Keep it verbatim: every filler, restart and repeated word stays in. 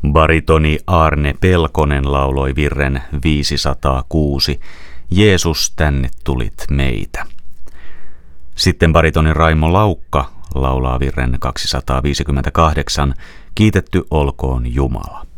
Baritoni Aarne Pelkonen lauloi virren viisisataakuusi, Jeesus, tänne tulit meitä. Sitten baritoni Raimo Laukka laulaa virren kaksisataaviisikymmentäkahdeksan, Kiitetty olkoon Jumala.